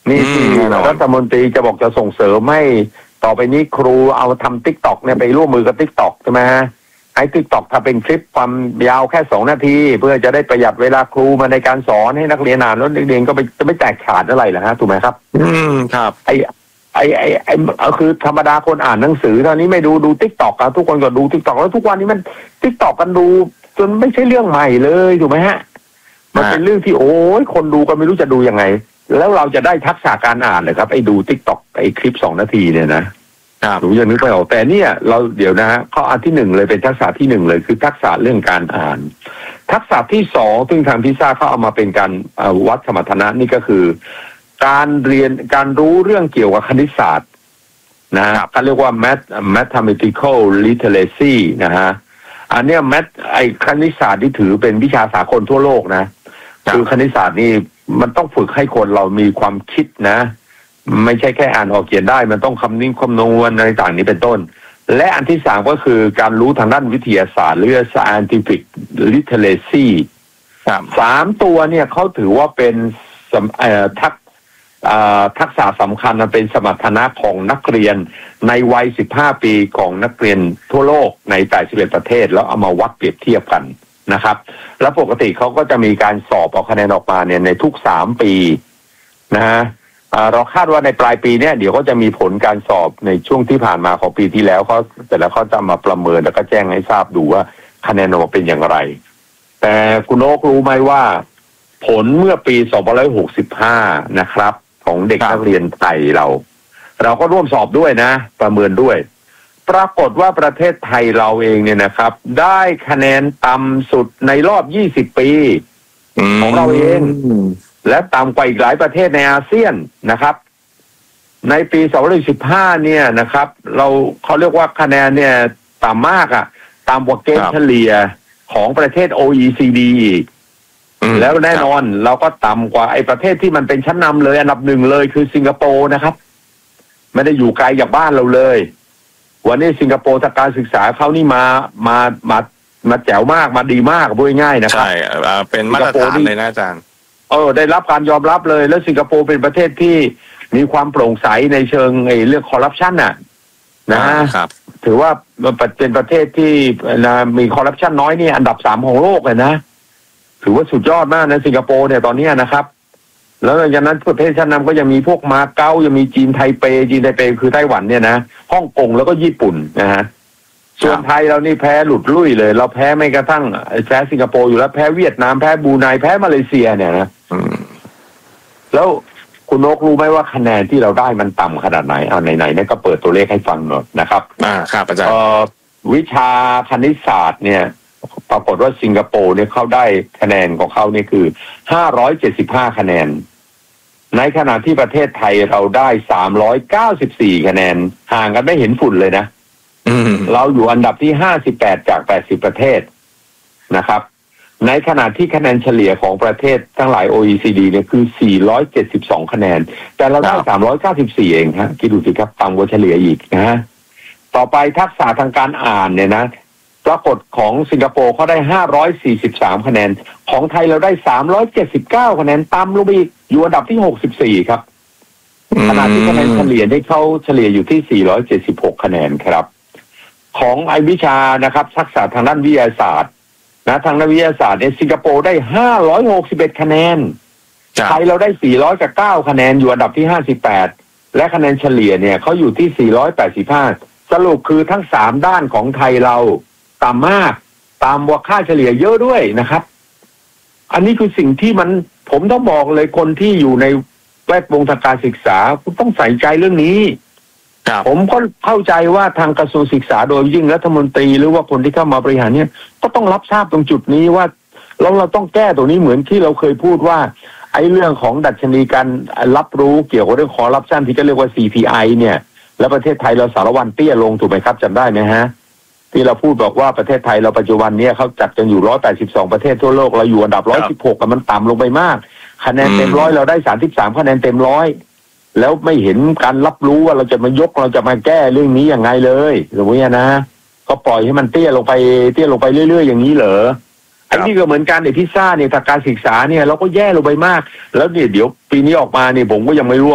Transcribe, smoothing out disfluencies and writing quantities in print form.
นี่ที่รัฐมนตรีจะบอกจะส่งเสริมให้ต่อไปนี้ครูเอาทำ TikTok เนี่ยไปร่วมมือกับ TikTok ใช่ไหมให้ TikTok ถ้าเป็นคลิปความยาวแค่2 นาทีเพื่อจะได้ประหยัดเวลาครูมาในการสอนให้นักเรียนอ่านแล้วนักเรียนก็จะไม่แตกฉานอะไรเหรอฮะถูกไหมครับครับไอคือธรรมดาคนอ่านหนังสือตอนนี้ไม่ดู TikTok อ่ะทุกคนก็ดู TikTok แล้วทุกวันนี้มัน TikTok กันดูจนไม่ใช่เรื่องใหม่เลยถูกไหมฮะมันเป็นเรื่องที่โอ้ยคนดูก็ไม่รู้จะดูยังไงแล้วเราจะได้ทักษะการอ่านเลยครับไอ้ดู TikTok ไอ้คลิป2 นาทีเนี่ยนะหนูยังนึกไม่ออกแต่เนี่ยเราเดี๋ยวนะข้ออันที่1เลยเป็นทักษะที่1เลยคือทักษะเรื่องการอ่านทักษะที่2ซึ่งทางพิซ่าเขาเอามาเป็นการวัดสมรรถนะนี่ก็คือการเรียนการรู้เรื่องเกี่ยวกับคณิตศาสตร์นะเขาเรียกว่า mathematical literacy นะฮะอันเนี้ยไอ้คณิตศาสตร์ที่ถือเป็นวิชาสากลทั่วโลกนะคือคณิตศาสตร์นี่มันต้องฝึกให้คนเรามีความคิดนะไม่ใช่แค่อ่านออกเขียนได้มันต้องคำนวณอะไรต่างนี้เป็นต้นและอันที่3ก็คือการรู้ทางด้านวิทยาศาสตร์หรือ scientific literacy 3 ตัวเนี่ยเขาถือว่าเป็นทักษะสำคัญเป็นสมรรถนะของนักเรียนในวัย15 ปีของนักเรียนทั่วโลกใน81 ประเทศแล้วเอามาวัดเปรียบเทียบกันนะครับแล้วปกติเขาก็จะมีการสอบเอาคะแนนออกมาเนี่ยในทุก3 ปีนะฮะเราคาดว่าในปลายปีเนี่ยเดี๋ยวก็จะมีผลการสอบในช่วงที่ผ่านมาของปีที่แล้วเขาแต่แล้วเขาจะมาประเมินแล้วก็แจ้งให้ทราบดูว่าคะแนนออกมาเป็นอย่างไรแต่คุณโอ๊ครู้ไหมว่าผลเมื่อปี2565นะครับของเด็กนักเรียนไทยเราก็ร่วมสอบด้วยนะประเมินด้วยปรากฏว่าประเทศไทยเราเองเนี่ยนะครับได้คะแนนต่ำสุดในรอบ20 ปีของเราเองและต่ำกว่าอีกหลายประเทศในอาเซียนนะครับในปี2015เนี่ยนะครับเขาเรียกว่าคะแนนเนี่ยต่ำมากอ่ะต่ำกว่าเกณฑ์เฉลี่ยของประเทศ OECD อีกแล้วแน่นอนเราก็ต่ำกว่าไอ้ประเทศที่มันเป็นชั้นนำเลยอันดับ1เลยคือสิงคโปร์นะครับไม่ได้อยู่ไกลจากบ้านเราเลยวันนี้สิงคโปร์ทางการศึกษาเขานี่มาแจ๋วมากมาดีมากพูดง่ายๆนะครับใช่เป็นมาตรฐานเลยนะอาจารย์ได้รับการยอมรับเลยแล้วสิงคโปร์เป็นประเทศที่มีความโปร่งใสในเชิงเรื่องคอร์รัปชันน่ะนะครับถือว่าเป็นประเทศที่มีคอร์รัปชันน้อยนี่อันดับ3ของโลกเลยนะถือว่าสุดยอดมากนะสิงคโปร์เนี่ยตอนนี้นะครับแล้วจากนั้นประเทศชั้นนำก็ยังมีพวกมาเก๊ายังมีจีนไทเปคือไต้หวันเนี่ยนะฮ่องกงแล้วก็ญี่ปุ่นนะฮะส่วนไทยเรานี่แพ้หลุดลุ่ยเลยเราแพ้ไม่กระทั่งแพ้สิงคโปร์อยู่แล้วแพ้เวียดนามแพ้บรูไนแพ้มาเลเซียเนี่ยนะแล้วคุณนกรู้ไหมว่าคะแนนที่เราได้มันต่ำขนาดไหนเอาไหนเนี่ยก็เปิดตัวเลขให้ฟังหน่อยนะครับครับอาจารย์วิชาคณิตศาสตร์เนี่ยปรากฏว่าสิงคโปร์เนี่ยเขาได้คะแนนของเขาเนี่ยคือ575 คะแนนในขณะที่ประเทศไทยเราได้394 คะแนนห่างกันไม่เห็นฝุ่นเลยนะเราอยู่อันดับที่58จาก80 ประเทศนะครับในขณะที่คะแนนเฉลี่ยของประเทศทั้งหลาย OECD เนี่ยคือ472 คะแนนแต่เราได้394เองฮะคิดดูสิครับต่ำกว่าเฉลี่ยอีกนะฮะต่อไปทักษะทางการอ่านเนี่ยนะปรากฏของสิงคโปร์เขาได้543 คะแนนของไทยเราได้379 คะแนนต่ำลงไปอีกอยู่อันดับที่64ครับขณะที่คะแนนเฉลี่ยได้เขาเฉลี่ยอยู่ที่476 คะแนนครับของวิชานะครับทักษะทางด้านวิทยาศาสตร์นะทางด้านวิทยาศาสตร์เนี่ยสิงคโปร์ได้561 คะแนนไทยเราได้409 คะแนนอยู่อันดับที่58และคะแนนเฉลี่ยเนี่ยเขาอยู่ที่485สรุปคือทั้ง3ด้านของไทยเราต่ำมากต่ำกว่าค่าเฉลี่ยเยอะด้วยนะครับอันนี้คือสิ่งที่ผมต้องบอกเลยคนที่อยู่ในแวดวงทางการศึกษาคุณต้องใส่ใจเรื่องนี้ผมก็เข้าใจว่าทางกระทรวงศึกษาโดยยิ่งรัฐมนตรีหรือว่าคนที่เข้ามาบริหารเนี่ยก็ต้องรับทราบตรงจุดนี้ว่าเราต้องแก้ตรงนี้เหมือนที่เราเคยพูดว่าไอ้เรื่องของดัชนีการรับรู้เกี่ยวกับเรื่องคอร์รัปชันที่ก็เรียกว่า CPI เนี่ยแล้วประเทศไทยเราสารวัตรเตี้ยลงถูกไหมครับจำได้ไหมฮะที่เราพูดบอกว่าประเทศไทยเราปัจจุบันนี้เขาจัดกันอยู่182 ประเทศทั่วโลกเราอยู่อันดับ116กับมันต่ำลงไปมากคะแนนเต็ม100เราได้33 คะแนนเต็ม100แล้วไม่เห็นการรับรู้ว่าเราจะมายกเราจะมาแก้เรื่องนี้ยังไงเลยหรือว่านะก็ปล่อยให้มันเตี้ยลงไปเรื่อยๆอย่างนี้เหรอไอ้นี่ก็เหมือนกันไอ้พิซซ่าเนี่ยทางการศึกษาเนี่ยเราก็แย่ลงไปมากแล้วเนี่ยเดี๋ยวปีนี้ออกมาเนี่ยผมก็ยังไม่รู้